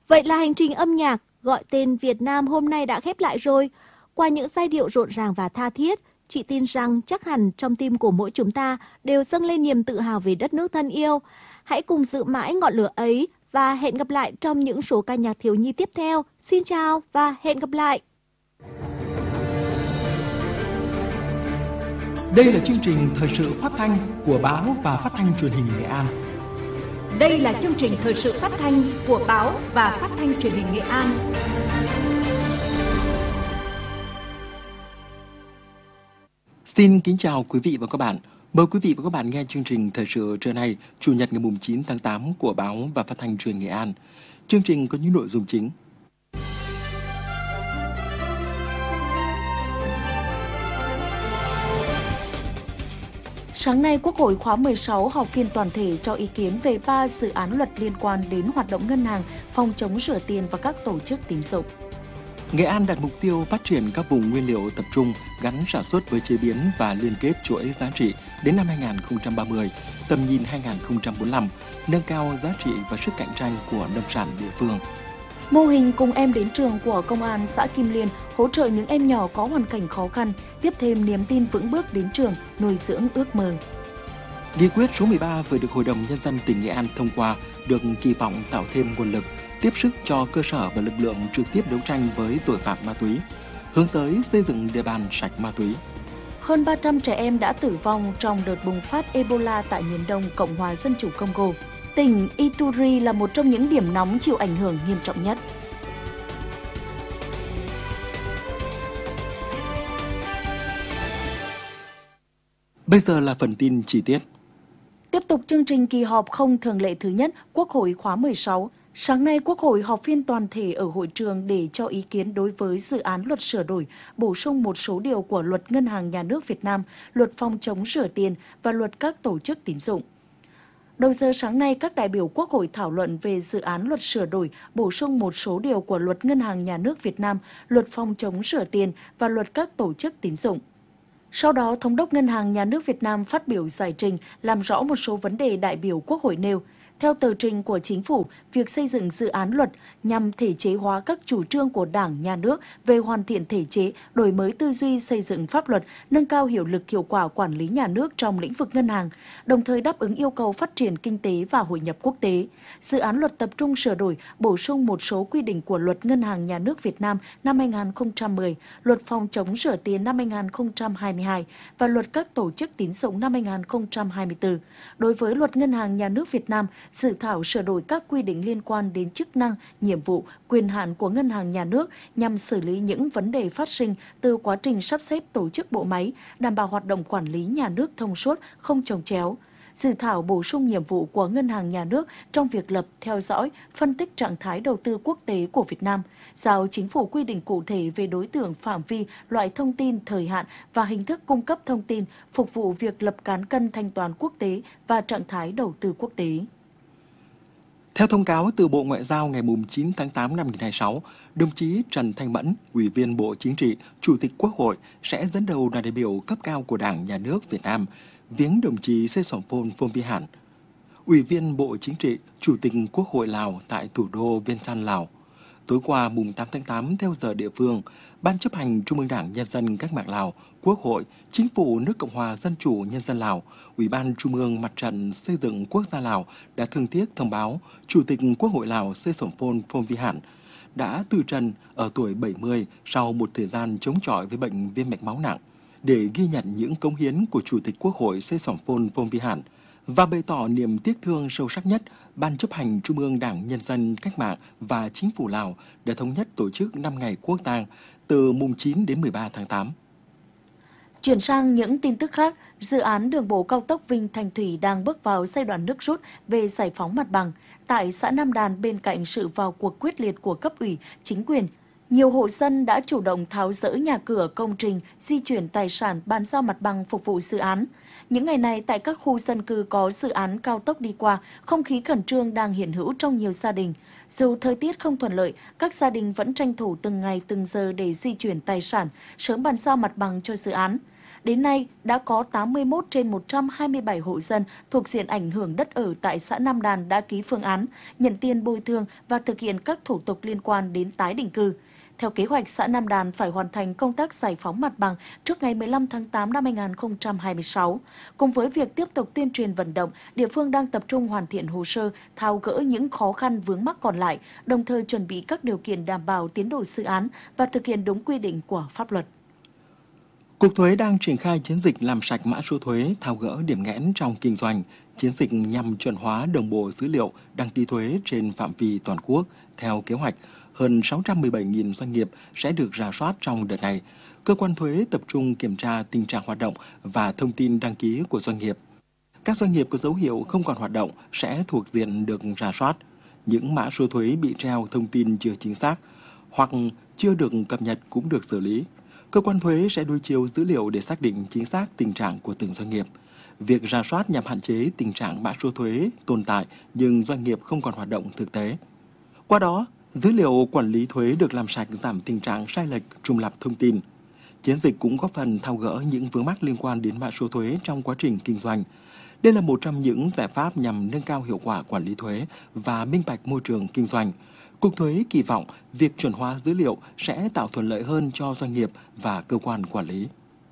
Vậy là hành trình âm nhạc gọi tên Việt Nam hôm nay đã khép lại rồi. Qua những giai điệu rộn ràng và tha thiết, chị tin rằng chắc hẳn trong tim của mỗi chúng ta đều dâng lên niềm tự hào về đất nước thân yêu. Hãy cùng giữ mãi ngọn lửa ấy và hẹn gặp lại trong những số ca nhạc thiếu nhi tiếp theo. Xin chào và hẹn gặp lại! Đây là chương trình thời sự phát thanh của Báo và Phát thanh Truyền hình Nghệ An. Đây là chương trình thời sự phát thanh của Báo và Phát thanh Truyền hình Nghệ An. Xin kính chào quý vị và các bạn. Mời quý vị và các bạn nghe chương trình thời sự trưa nay, Chủ nhật ngày 9 tháng 8 của Báo và Phát thanh Truyền Nghệ An. Chương trình có những nội dung chính. Sáng nay, Quốc hội khóa 16 họp phiên toàn thể cho ý kiến về 3 dự án luật liên quan đến hoạt động ngân hàng, phòng chống rửa tiền và các tổ chức tín dụng. Nghệ An đặt mục tiêu phát triển các vùng nguyên liệu tập trung gắn sản xuất với chế biến và liên kết chuỗi giá trị đến năm 2030, tầm nhìn 2045, nâng cao giá trị và sức cạnh tranh của nông sản địa phương. Mô hình Cùng Em Đến Trường của Công an xã Kim Liên hỗ trợ những em nhỏ có hoàn cảnh khó khăn, tiếp thêm niềm tin vững bước đến trường, nuôi dưỡng ước mơ. Nghị quyết số 13 vừa được Hội đồng Nhân dân tỉnh Nghệ An thông qua được kỳ vọng tạo thêm nguồn lực, tiếp sức cho cơ sở và lực lượng trực tiếp đấu tranh với tội phạm ma túy, hướng tới xây dựng địa bàn sạch ma túy. Hơn 300 trẻ em đã tử vong trong đợt bùng phát Ebola tại miền đông Cộng hòa Dân chủ Congo. Tỉnh Ituri là một trong những điểm nóng chịu ảnh hưởng nghiêm trọng nhất. Bây giờ là phần tin chi tiết. Tiếp tục chương trình kỳ họp không thường lệ thứ nhất Quốc hội khóa 16. Sáng nay, Quốc hội họp phiên toàn thể ở hội trường để cho ý kiến đối với dự án luật sửa đổi, bổ sung một số điều của Luật Ngân hàng Nhà nước Việt Nam, Luật phòng chống rửa tiền và Luật các tổ chức tín dụng. Đầu giờ sáng nay, các đại biểu Quốc hội thảo luận về dự án luật sửa đổi, bổ sung một số điều của Luật Ngân hàng Nhà nước Việt Nam, Luật phòng chống rửa tiền và Luật các tổ chức tín dụng. Sau đó, Thống đốc Ngân hàng Nhà nước Việt Nam phát biểu giải trình, làm rõ một số vấn đề đại biểu Quốc hội nêu. Theo tờ trình của Chính phủ, việc xây dựng dự án luật nhằm thể chế hóa các chủ trương của Đảng, Nhà nước về hoàn thiện thể chế, đổi mới tư duy xây dựng pháp luật, nâng cao hiệu lực hiệu quả quản lý nhà nước trong lĩnh vực ngân hàng, đồng thời đáp ứng yêu cầu phát triển kinh tế và hội nhập quốc tế. Dự án luật tập trung sửa đổi, bổ sung một số quy định của Luật Ngân hàng Nhà nước Việt Nam năm 2010, Luật phòng chống rửa tiền năm 2022 và Luật các tổ chức tín dụng năm 2024. Đối với Luật Ngân hàng Nhà nước Việt Nam, dự thảo sửa đổi các quy định liên quan đến chức năng, nhiệm vụ, quyền hạn của Ngân hàng Nhà nước nhằm xử lý những vấn đề phát sinh từ quá trình sắp xếp tổ chức bộ máy, đảm bảo hoạt động quản lý nhà nước thông suốt, không chồng chéo. Dự thảo bổ sung nhiệm vụ của Ngân hàng Nhà nước trong việc lập, theo dõi, phân tích trạng thái đầu tư quốc tế của Việt Nam, giao Chính phủ quy định cụ thể về đối tượng, phạm vi, loại thông tin, thời hạn và hình thức cung cấp thông tin, phục vụ việc lập cán cân thanh toán quốc tế và trạng thái đầu tư quốc tế. Theo thông cáo từ Bộ Ngoại giao ngày 9 tháng 8 năm 2026, đồng chí Trần Thanh Mẫn, Ủy viên Bộ Chính trị, Chủ tịch Quốc hội sẽ dẫn đầu đoàn đại biểu cấp cao của Đảng, Nhà nước Việt Nam viếng đồng chí Sê Sổm Phôn Phong Vi Hản, Ủy viên Bộ Chính trị, Chủ tịch Quốc hội Lào tại thủ đô Viên Chăn, Lào. Tối qua mùng 8 tháng 8 theo giờ địa phương, Ban chấp hành Trung ương Đảng Nhân dân Cách mạng Lào, Quốc hội, Chính phủ nước Cộng hòa Dân chủ Nhân dân Lào, Ủy ban Trung ương Mặt trận Xây dựng Quốc gia Lào đã thương tiếc thông báo Chủ tịch Quốc hội Lào Sê Sổm Phôn Phong Vi Hản đã từ trần ở tuổi 70 sau một thời gian chống chọi với bệnh viêm mạch máu nặng. Để ghi nhận những cống hiến của Chủ tịch Quốc hội Sê Sổm Phôn Phong Vi Hản và bày tỏ niềm tiếc thương sâu sắc nhất, Ban chấp hành Trung ương Đảng Nhân dân Cách mạng và Chính phủ Lào đã thống nhất tổ chức 5 ngày quốc tang từ mùng 9 đến 13 tháng 8. Chuyển sang những tin tức khác, dự án đường bộ cao tốc Vinh Thanh Thủy đang bước vào giai đoạn nước rút về giải phóng mặt bằng. Tại xã Nam Đàn, bên cạnh sự vào cuộc quyết liệt của cấp ủy, chính quyền, nhiều hộ dân đã chủ động tháo dỡ nhà cửa, công trình, di chuyển tài sản, bàn giao mặt bằng phục vụ dự án. Những ngày này, tại các khu dân cư có dự án cao tốc đi qua, không khí khẩn trương đang hiện hữu trong nhiều gia đình. Dù thời tiết không thuận lợi, các gia đình vẫn tranh thủ từng ngày từng giờ để di chuyển tài sản, sớm bàn giao mặt bằng cho dự án. Đến nay, đã có 81 trên 127 hộ dân thuộc diện ảnh hưởng đất ở tại xã Nam Đàn đã ký phương án, nhận tiền bồi thường và thực hiện các thủ tục liên quan đến tái định cư. Theo kế hoạch, xã Nam Đàn phải hoàn thành công tác giải phóng mặt bằng trước ngày 15 tháng 8 năm 2026. Cùng với việc tiếp tục tuyên truyền vận động, địa phương đang tập trung hoàn thiện hồ sơ, tháo gỡ những khó khăn vướng mắc còn lại, đồng thời chuẩn bị các điều kiện đảm bảo tiến độ dự án và thực hiện đúng quy định của pháp luật. Cục Thuế đang triển khai chiến dịch làm sạch mã số thuế, tháo gỡ điểm nghẽn trong kinh doanh. Chiến dịch nhằm chuẩn hóa đồng bộ dữ liệu đăng ký thuế trên phạm vi toàn quốc. Theo kế hoạch, hơn 617.000 doanh nghiệp sẽ được rà soát trong đợt này. Cơ quan thuế tập trung kiểm tra tình trạng hoạt động và thông tin đăng ký của doanh nghiệp. Các doanh nghiệp có dấu hiệu không còn hoạt động sẽ thuộc diện được rà soát. Những mã số thuế bị treo thông tin chưa chính xác hoặc chưa được cập nhật cũng được xử lý. Cơ quan thuế sẽ đối chiếu dữ liệu để xác định chính xác tình trạng của từng doanh nghiệp. Việc rà soát nhằm hạn chế tình trạng mã số thuế tồn tại nhưng doanh nghiệp không còn hoạt động thực tế. Qua đó, dữ liệu quản lý thuế được làm sạch, giảm tình trạng sai lệch, trùng lặp thông tin. Chiến dịch cũng góp phần tháo gỡ những vướng mắc liên quan đến mã số thuế trong quá trình kinh doanh. Đây là một trong những giải pháp nhằm nâng cao hiệu quả quản lý thuế và minh bạch môi trường kinh doanh. Cục Thuế kỳ vọng việc chuẩn hóa dữ liệu sẽ tạo thuận lợi hơn cho doanh nghiệp và cơ quan quản lý.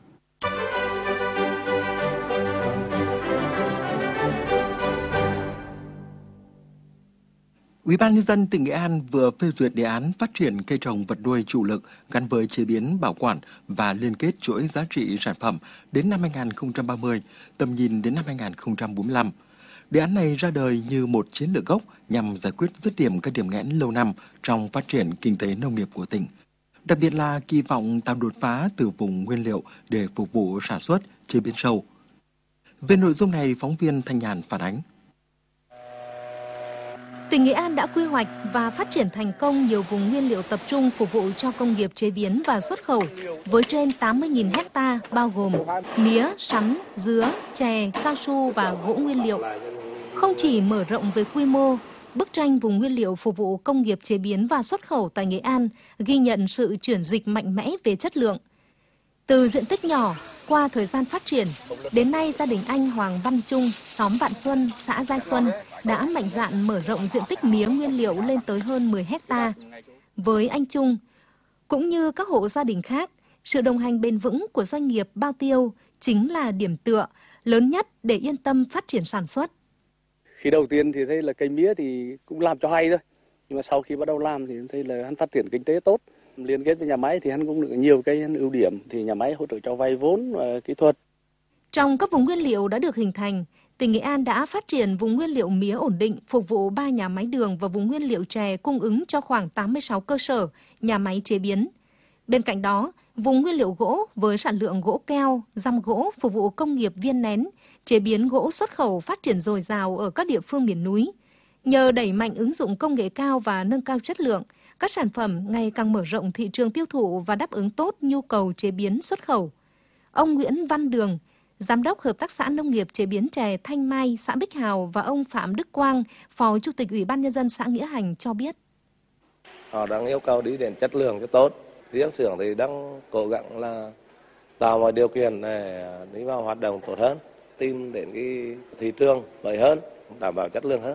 Ủy ban nhân dân tỉnh Nghệ An vừa phê duyệt đề án phát triển cây trồng vật nuôi chủ lực gắn với chế biến, bảo quản và liên kết chuỗi giá trị sản phẩm đến năm 2030, tầm nhìn đến năm 2045. Đề án này ra đời như một chiến lược gốc nhằm giải quyết dứt điểm các điểm nghẽn lâu năm trong phát triển kinh tế nông nghiệp của tỉnh. Đặc biệt là kỳ vọng tạo đột phá từ vùng nguyên liệu để phục vụ sản xuất, chế biến sâu. Về nội dung này, phóng viên Thanh Nhàn phản ánh. Tỉnh Nghệ An đã quy hoạch và phát triển thành công nhiều vùng nguyên liệu tập trung phục vụ cho công nghiệp chế biến và xuất khẩu với trên 80.000 ha bao gồm mía, sắn, dứa, chè, cao su và gỗ nguyên liệu. Không chỉ mở rộng về quy mô, bức tranh vùng nguyên liệu phục vụ công nghiệp chế biến và xuất khẩu tại Nghệ An ghi nhận sự chuyển dịch mạnh mẽ về chất lượng. Từ diện tích nhỏ, qua thời gian phát triển, đến nay gia đình anh Hoàng Văn Trung, xóm Vạn Xuân, xã Giai Xuân đã mạnh dạn mở rộng diện tích mía nguyên liệu lên tới hơn 10 ha. Với anh Trung, cũng như các hộ gia đình khác, sự đồng hành bền vững của doanh nghiệp bao tiêu chính là điểm tựa lớn nhất để yên tâm phát triển sản xuất. Khi đầu tiên thì thấy là cây mía thì cũng làm cho hay thôi, nhưng mà sau khi bắt đầu làm thì thấy là hắn phát triển kinh tế tốt. Liên kết với nhà máy thì hắn cũng được nhiều cái ưu điểm, thì nhà máy hỗ trợ cho vay vốn và kỹ thuật. Trong các vùng nguyên liệu đã được hình thành, tỉnh Nghệ An đã phát triển vùng nguyên liệu mía ổn định phục vụ 3 nhà máy đường và vùng nguyên liệu chè cung ứng cho khoảng 86 cơ sở, nhà máy chế biến. Bên cạnh đó, vùng nguyên liệu gỗ với sản lượng gỗ keo, răm gỗ phục vụ công nghiệp viên nén, chế biến gỗ xuất khẩu phát triển dồi dào ở các địa phương miền núi. Nhờ đẩy mạnh ứng dụng công nghệ cao và nâng cao chất lượng, các sản phẩm ngày càng mở rộng thị trường tiêu thụ và đáp ứng tốt nhu cầu chế biến xuất khẩu. Ông Nguyễn Văn Đường, Giám đốc Hợp tác xã Nông nghiệp chế biến chè Thanh Mai, xã Bích Hào và ông Phạm Đức Quang, Phó Chủ tịch Ủy ban Nhân dân xã Nghĩa Hành cho biết. Họ đang yêu cầu đi đến chất lượng cho tốt. Riêng xưởng thì đang cố gắng là tạo mọi điều kiện để đi vào hoạt động tốt hơn, tìm đến cái thị trường lợi hơn, đảm bảo chất lượng hơn.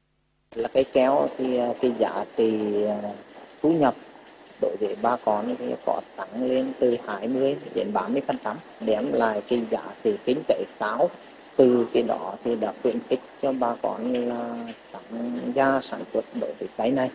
Là cây kéo thì cái giá trị thu nhập đối với bà con thì có tăng lên từ 20 đến 30%, đem lại cái giá trị kinh tế cao. Từ cái đó thì đã khuyến khích cho bà con là tăng gia sản xuất đối với cái này.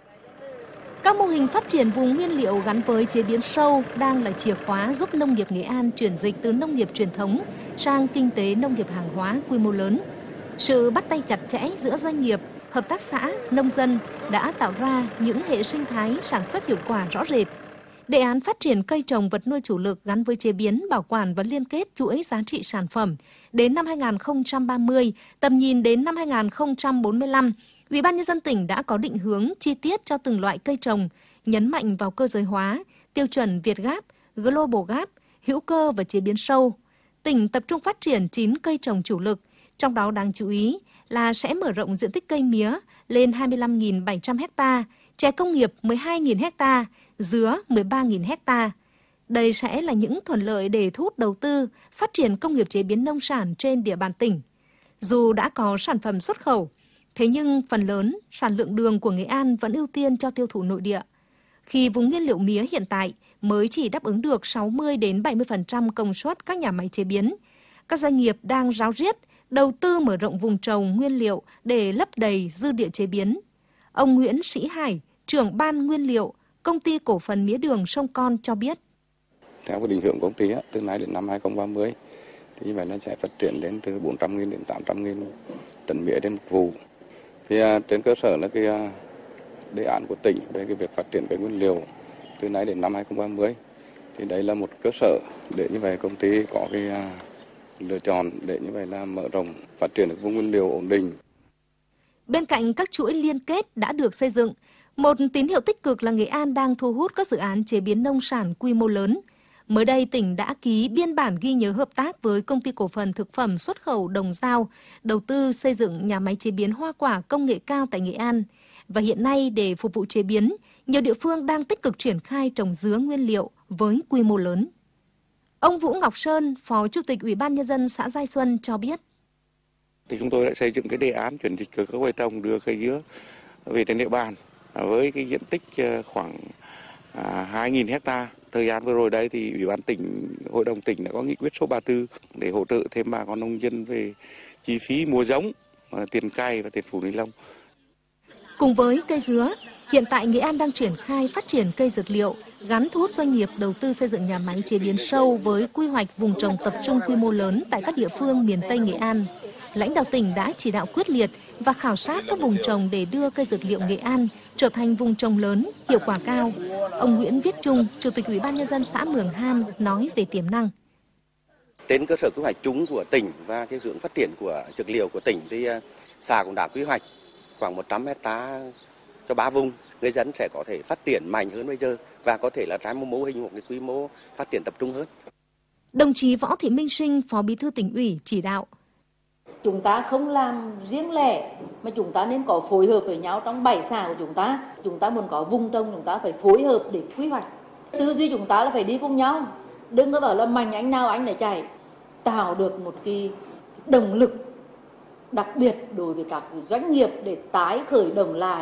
Các mô hình phát triển vùng nguyên liệu gắn với chế biến sâu đang là chìa khóa giúp nông nghiệp Nghệ An chuyển dịch từ nông nghiệp truyền thống sang kinh tế nông nghiệp hàng hóa quy mô lớn. Sự bắt tay chặt chẽ giữa doanh nghiệp, hợp tác xã, nông dân đã tạo ra những hệ sinh thái sản xuất hiệu quả rõ rệt. Đề án phát triển cây trồng vật nuôi chủ lực gắn với chế biến, bảo quản và liên kết chuỗi giá trị sản phẩm đến năm 2030, tầm nhìn đến năm 2045, Ủy ban Nhân dân tỉnh đã có định hướng chi tiết cho từng loại cây trồng, nhấn mạnh vào cơ giới hóa, tiêu chuẩn Việt Gap, Global Gap, hữu cơ và chế biến sâu. Tỉnh tập trung phát triển 9 cây trồng chủ lực, trong đó đáng chú ý là sẽ mở rộng diện tích cây mía lên 25.700 ha, chè công nghiệp 12.000 ha, dứa 13.000 ha. Đây sẽ là những thuận lợi để thu hút đầu tư, phát triển công nghiệp chế biến nông sản trên địa bàn tỉnh. Dù đã có sản phẩm xuất khẩu, thế nhưng phần lớn sản lượng đường của Nghệ An vẫn ưu tiên cho tiêu thụ nội địa. Khi vùng nguyên liệu mía hiện tại mới chỉ đáp ứng được 60 đến 70% công suất các nhà máy chế biến, các doanh nghiệp đang ráo riết đầu tư mở rộng vùng trồng nguyên liệu để lấp đầy dư địa chế biến. Ông Nguyễn Sĩ Hải, trưởng ban nguyên liệu, Công ty Cổ phần Mía đường Sông Con cho biết. Theo cái định hướng của công ty, từ nay đến năm 2030, thì như vậy nó sẽ phát triển đến từ 400.000 đến 800.000 tấn mía trên một vụ. Thì trên cơ sở là cái đề án của tỉnh về cái việc phát triển cái nguyên liệu từ nay đến năm 2030, thì đấy là một cơ sở để như vậy công ty có cái lựa chọn để như vậy là mở rộng phát triển được vùng nguyên liệu ổn định. Bên cạnh các chuỗi liên kết đã được xây dựng, một tín hiệu tích cực là Nghệ An đang thu hút các dự án chế biến nông sản quy mô lớn. Mới đây, tỉnh đã ký biên bản ghi nhớ hợp tác với Công ty Cổ phần Thực phẩm Xuất khẩu Đồng Dao, đầu tư xây dựng nhà máy chế biến hoa quả công nghệ cao tại Nghệ An. Và hiện nay, để phục vụ chế biến, nhiều địa phương đang tích cực triển khai trồng dứa nguyên liệu với quy mô lớn. Ông Vũ Ngọc Sơn, Phó Chủ tịch Ủy ban Nhân dân xã Giai Xuân cho biết. Thì chúng tôi đã xây dựng cái đề án chuyển dịch cơ cấu cây trồng đưa cây dứa về trên địa bàn với cái diện tích khoảng 2.000 hectare. Thời gian vừa rồi đây thì Ủy ban tỉnh, Hội đồng tỉnh đã có nghị quyết số 34 để hỗ trợ thêm bà con nông dân về chi phí mua giống, tiền cày và tiền phủ ni lông. Cùng với cây dứa, hiện tại Nghệ An đang triển khai phát triển cây dược liệu, gắn thu hút doanh nghiệp đầu tư xây dựng nhà máy chế biến sâu với quy hoạch vùng trồng tập trung quy mô lớn tại các địa phương miền Tây Nghệ An. Lãnh đạo tỉnh đã chỉ đạo quyết liệt và khảo sát các vùng trồng để đưa cây dược liệu Nghệ An trở thành vùng trồng lớn, hiệu quả cao. Ông Nguyễn Viết Trung, Chủ tịch Ủy ban Nhân dân xã Mường Han nói về tiềm năng. Trên cơ sở quy hoạch chung của tỉnh và cái hướng phát triển của dược liệu của tỉnh thì xã cũng đã quy hoạch khoảng 100 hectare cho 3 vùng. Người dân sẽ có thể phát triển mạnh hơn bây giờ và có thể là ra một mô hình, một cái quy mô phát triển tập trung hơn. Đồng chí Võ Thị Minh Sinh, Phó Bí thư Tỉnh ủy chỉ đạo. Chúng ta không làm riêng lẻ mà chúng ta nên có phối hợp với nhau trong 7 xã của chúng ta. Chúng ta muốn có vùng trồng chúng ta phải phối hợp để quy hoạch. Tư duy chúng ta là phải đi cùng nhau. Đừng có bảo là mạnh anh nào anh lại chạy. Tạo được một cái động lực đặc biệt đối với các doanh nghiệp để tái khởi động lại